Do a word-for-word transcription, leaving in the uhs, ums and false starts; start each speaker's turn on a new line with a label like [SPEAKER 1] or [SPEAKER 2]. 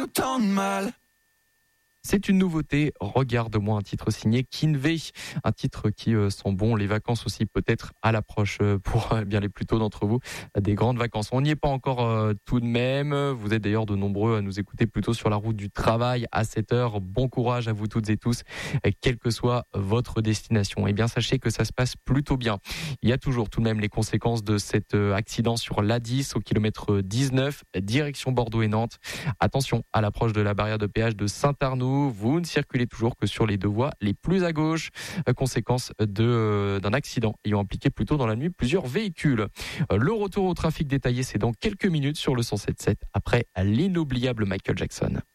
[SPEAKER 1] Autant de mal.
[SPEAKER 2] C'est une nouveauté, regarde-moi, un titre signé Kinvey, un titre qui euh, sent bon, les vacances aussi peut-être à l'approche euh, pour euh, bien les plus tôt d'entre vous, euh, des grandes vacances. On n'y est pas encore euh, tout de même, vous êtes d'ailleurs de nombreux à nous écouter plutôt sur la route du travail à cette heure. Bon courage à vous toutes et tous, euh, quelle que soit votre destination. Et bien sachez que ça se passe plutôt bien. Il y a toujours tout de même les conséquences de cet euh, accident sur l'A dix au kilomètre dix-neuf, direction Bordeaux et Nantes. Attention à l'approche de la barrière de péage de Saint-Arnoux. Vous ne circulez toujours que sur les deux voies les plus à gauche, conséquence de, d'un accident ayant impliqué plus tôt dans la nuit plusieurs véhicules. Le retour au trafic détaillé, c'est dans quelques minutes sur le cent sept virgule sept après l'inoubliable Michael Jackson.